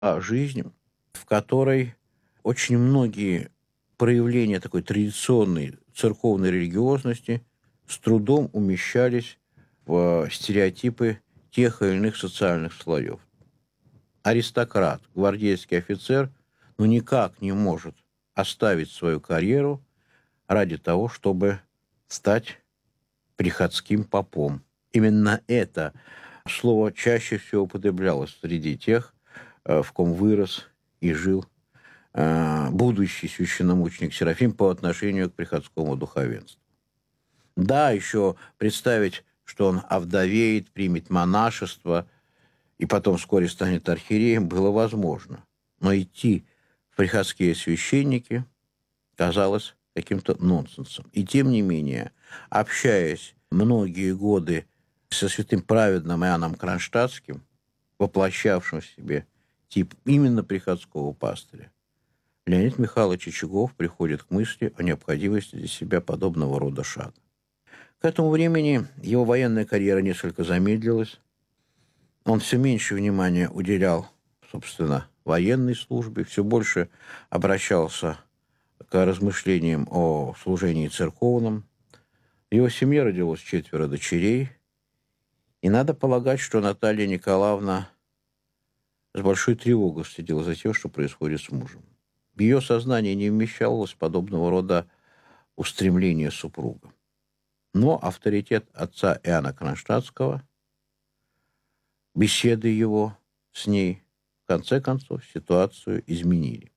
жизнь, в которой очень многие проявления такой традиционной церковной религиозности с трудом умещались в стереотипы тех или иных социальных слоев. Аристократ, гвардейский офицер, никак не может оставить свою карьеру ради того, чтобы стать приходским попом. Именно это слово чаще всего употреблялось среди тех, в ком вырос и жил будущий священномученик Серафим по отношению к приходскому духовенству. Да, еще представить, что он овдовеет, примет монашество и потом вскоре станет архиереем, было возможно. Но идти в приходские священники казалось каким-то нонсенсом. И тем не менее, общаясь многие годы со святым праведным Иоанном Кронштадтским, воплощавшим в себе тип именно приходского пастыря, Леонид Михайлович Очагов приходит к мысли о необходимости для себя подобного рода шага. К этому времени его военная карьера несколько замедлилась. Он все меньше внимания уделял, собственно, военной службе, все больше обращался к размышлениям о служении церковном. В его семье родилось 4 дочерей. И надо полагать, что Наталья Николаевна с большой тревогой следила за тем, что происходит с мужем. В ее сознании не вмещалось подобного рода устремления супруга. Но авторитет отца Иоанна Кронштадтского, беседы его с ней, в конце концов, ситуацию изменили.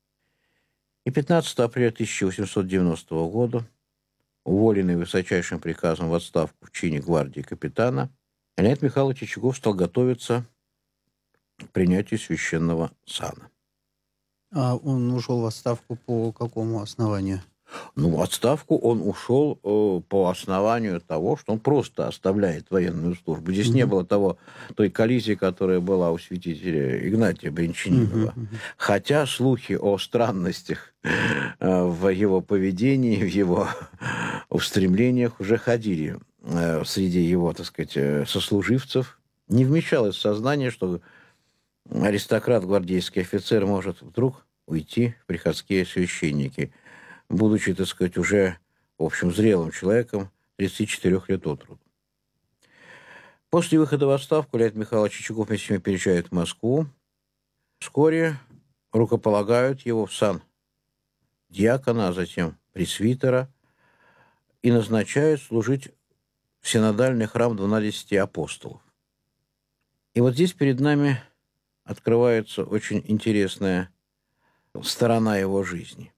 И 15 апреля 1890 года, уволенный высочайшим приказом в отставку в чине гвардии капитана, Леонид Михайлович Очагов стал готовиться к принятию священного сана. А он ушел в отставку по какому основанию? В отставку он ушел по основанию того, что он просто оставляет военную службу. Здесь не было той коллизии, которая была у святителя Игнатия Брянчанинова. Хотя слухи о странностях в его поведении, в его устремлениях уже ходили среди его, так сказать, сослуживцев. Не вмещалось в сознание, что аристократ, гвардейский офицер может вдруг уйти в приходские священники, будучи, так сказать, уже, в общем, зрелым человеком, 34 лет от роду. После выхода в отставку Леонид Михайлович Очагов вместе с ними переезжает в Москву. Вскоре рукополагают его в сан диакона, а затем пресвитера, и назначают служить в синодальный храм 12 апостолов. И вот здесь перед нами открывается очень интересная сторона его жизни.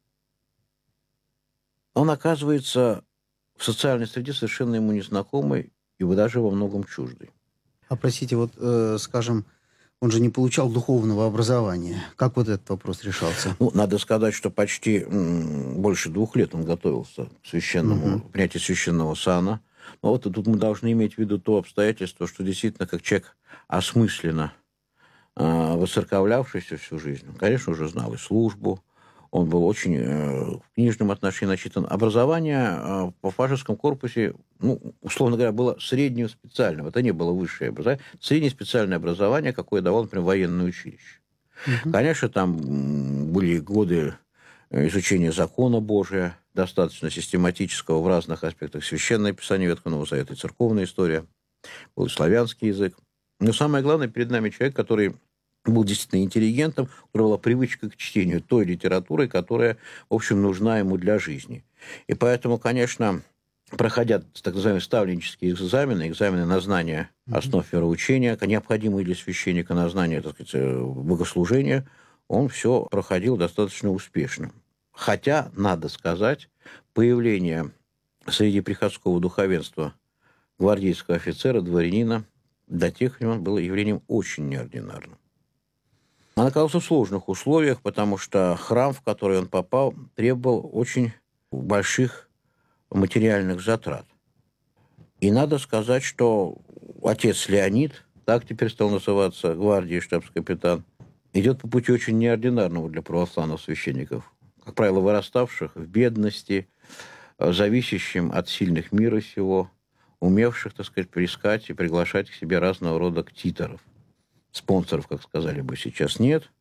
Он оказывается в социальной среде совершенно ему незнакомой и даже во многом чуждой. А простите, скажем, он же не получал духовного образования. Как этот вопрос решался? Надо сказать, что почти больше 2 лет он готовился к принятию священного сана. Но тут мы должны иметь в виду то обстоятельство, что действительно, как человек осмысленно воцерковлявшийся всю жизнь, он, конечно, уже знал и службу, он был очень в книжном отношении начитан. Образование по фашистском корпусе, условно говоря, было среднего специального. Это не было высшее образование. Среднее специальное образование, какое давало, например, военное училище. Конечно, там были годы изучения закона Божия, достаточно систематического в разных аспектах. Священное Писание Ветхого Нового Завета и церковная история. Был и славянский язык. Но самое главное, перед нами человек, который был действительно интеллигентом, у которого была привычка к чтению той литературы, которая, в общем, нужна ему для жизни. И поэтому, конечно, проходя так называемые ставленнические экзамены на знание основ вероучения, необходимые для священника на знание, так сказать, богослужения, он все проходил достаточно успешно. Хотя, надо сказать, появление среди приходского духовенства гвардейского офицера, дворянина, до тех времен было явлением очень неординарным. Он оказался в сложных условиях, потому что храм, в который он попал, требовал очень больших материальных затрат. И надо сказать, что отец Леонид, так теперь стал называться гвардии штабс-капитан, идет по пути очень неординарного для православных священников. Как правило, выраставших в бедности, зависящим от сильных мира сего, умевших, так сказать, приискать и приглашать к себе разного рода ктиторов. Спонсоров, как сказали бы, сейчас нет.